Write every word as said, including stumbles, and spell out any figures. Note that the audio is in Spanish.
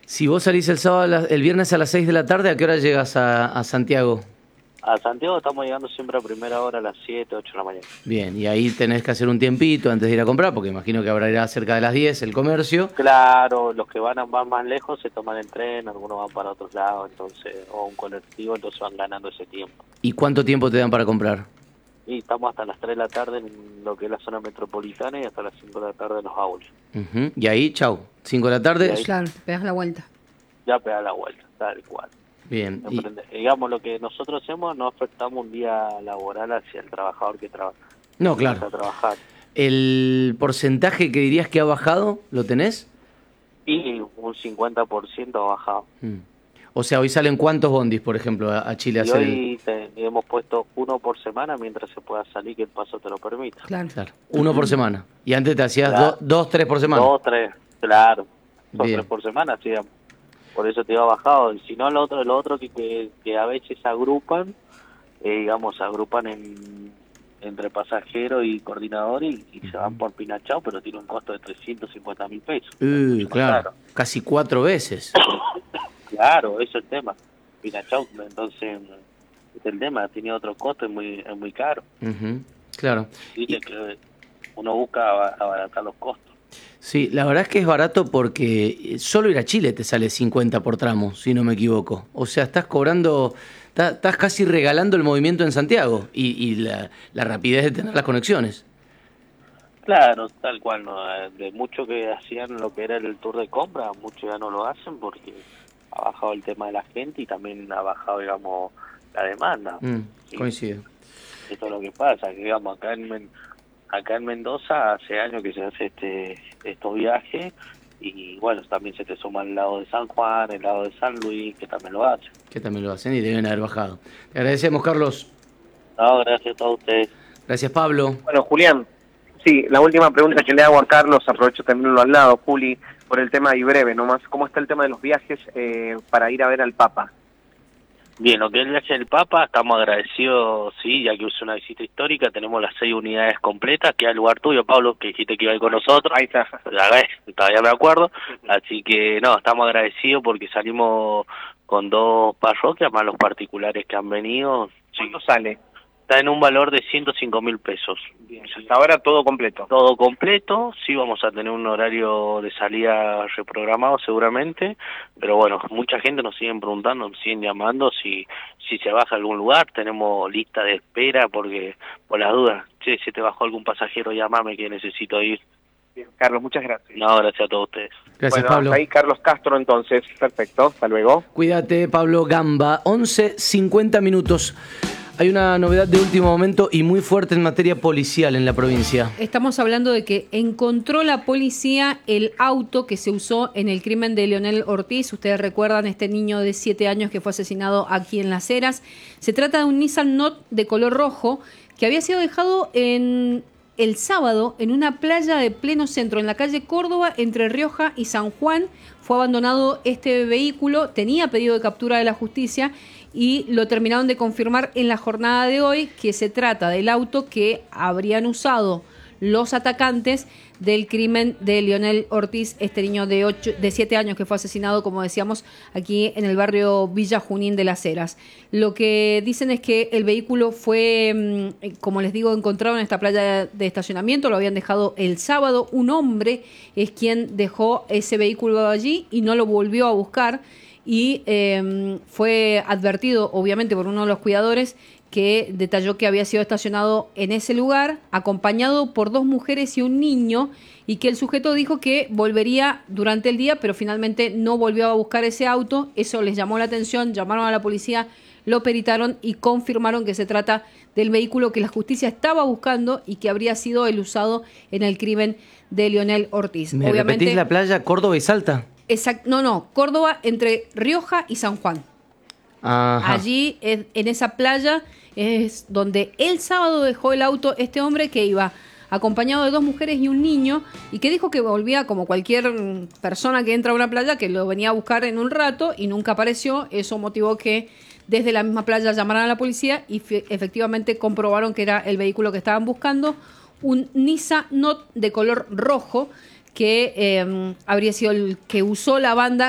Si vos salís el sábado, a la- el viernes a las seis de la tarde, ¿a qué hora llegas a, a Santiago? A Santiago estamos llegando siempre a primera hora a las siete, ocho de la mañana. Bien, y ahí tenés que hacer un tiempito antes de ir a comprar, porque imagino que habrá cerca de las diez el comercio. Claro, los que van, a- van más lejos se toman el tren, algunos van para otros lados, entonces o un colectivo, entonces van ganando ese tiempo. ¿Y cuánto tiempo te dan para comprar? Y estamos hasta las tres de la tarde en lo que es la zona metropolitana y hasta las cinco de la tarde en los aules. Ujú. Y ahí, chau, cinco de la tarde. ahí- Claro, te pegas la vuelta. Ya pega la vuelta, tal cual. Bien. Y, Emprende- Digamos, lo que nosotros hacemos, no afectamos un día laboral hacia el trabajador que trabaja. no, Está claro. trabajar. ¿El porcentaje que dirías que ha bajado, lo tenés? Y un cincuenta por ciento ha bajado. Mm. O sea, hoy salen cuántos bondis, por ejemplo, a, a Chile a Y hacer el- hoy te- hemos puesto uno por semana mientras se pueda salir, que el paso te lo permita. Claro. Claro, uno por semana. Y antes te hacías Claro. do- dos, tres por semana. Dos, tres, claro. Dos, Bien. tres por semana, sí. Por eso te iba bajado. Y si no, lo otro, lo otro que, que, que a veces agrupan, eh, digamos, agrupan en, entre pasajero y coordinador y, y se van por Pinachao, pero tiene un costo de trescientos cincuenta mil pesos. Uh, Mucho más claro, caro. casi cuatro veces. Claro, eso es el tema. Pinachao, entonces, es el tema, tiene otro costo, es muy, es muy caro. Ujú, claro. Dice que uno busca aba- abaratar los costos. Sí, la verdad es que es barato porque solo ir a Chile te sale cincuenta por tramo, si no me equivoco. O sea, estás cobrando, ta- estás casi regalando el movimiento en Santiago y, y la, la rapidez de tener las conexiones. Claro, tal cual, ¿no? De mucho que hacían lo que era el tour de compra, muchos ya no lo hacen porque ha bajado el tema de la gente y también ha bajado, digamos, la demanda. Mm, Sí, coincido. esto es lo que pasa, que digamos, acá en, Men- acá en Mendoza hace años que se hace este estos viajes y bueno, también se te suma el lado de San Juan, el lado de San Luis, que también lo hace. Que también lo hacen y deben haber bajado. Te agradecemos, Carlos. No, gracias a todos ustedes. Gracias, Pablo. Bueno, Julián, sí, la última pregunta que le hago a Carlos, aprovecho también lo al lado, Juli, por el tema y breve nomás, ¿cómo está el tema de los viajes eh, para ir a ver al Papa? Bien, lo que es el viaje del Papa, estamos agradecidos, sí, ya que es una visita histórica, tenemos las seis unidades completas, que al lugar tuyo, Pablo, que dijiste que iba a ir con nosotros. Ahí está. Ya ves, todavía me acuerdo, así que no, estamos agradecidos porque salimos con dos parroquias, más los particulares que han venido. Sí, ¿Cuánto sale? está en un valor de ciento cinco mil pesos. Bien, hasta ahora todo completo. Todo completo, sí vamos a tener un horario de salida reprogramado seguramente, pero bueno, mucha gente nos siguen preguntando, nos siguen llamando si si se baja a algún lugar, tenemos lista de espera porque por las dudas, che, si te bajó algún pasajero, llámame que necesito ir. Bien, Carlos, muchas gracias. No, gracias a todos ustedes. Gracias, bueno, Pablo. hasta ahí Carlos Castro entonces, perfecto, hasta luego. Cuídate, Pablo Gamba. once cincuenta minutos. Hay una novedad de último momento y muy fuerte en materia policial en la provincia. Estamos hablando de que encontró la policía el auto que se usó en el crimen de Leonel Ortiz. Ustedes recuerdan este niño de siete años que fue asesinado aquí en Las Heras. Se trata de un Nissan Note de color rojo que había sido dejado en el sábado en una playa de pleno centro, en la calle Córdoba, entre Rioja y San Juan. Fue abandonado este vehículo, tenía pedido de captura de la justicia y lo terminaron de confirmar en la jornada de hoy, que se trata del auto que habrían usado los atacantes del crimen de Leonel Ortiz, este niño de ocho, de siete años que fue asesinado, como decíamos, aquí en el barrio Villa Junín de Las Heras. Lo que dicen es que el vehículo fue, como les digo, encontrado en esta playa de estacionamiento, lo habían dejado el sábado. Un hombre es quien dejó ese vehículo allí y no lo volvió a buscar. Y eh, fue advertido, obviamente, por uno de los cuidadores, que detalló que había sido estacionado en ese lugar, acompañado por dos mujeres y un niño, y que el sujeto dijo que volvería durante el día, pero finalmente no volvió a buscar ese auto. Eso les llamó la atención, llamaron a la policía, lo peritaron y confirmaron que se trata del vehículo que la justicia estaba buscando y que habría sido el usado en el crimen de Leonel Ortiz. ¿Me Obviamente, repetís la playa Córdoba y Salta? Exact, no, no, Córdoba entre Rioja y San Juan. Ajá. Allí, en esa playa, es donde el sábado dejó el auto este hombre que iba acompañado de dos mujeres y un niño, y que dijo que volvía como cualquier persona que entra a una playa, que lo venía a buscar en un rato y nunca apareció. Eso motivó que desde la misma playa llamaran a la policía y efectivamente comprobaron que era el vehículo que estaban buscando, un Nissan Note de color rojo, que eh, habría sido el que usó la banda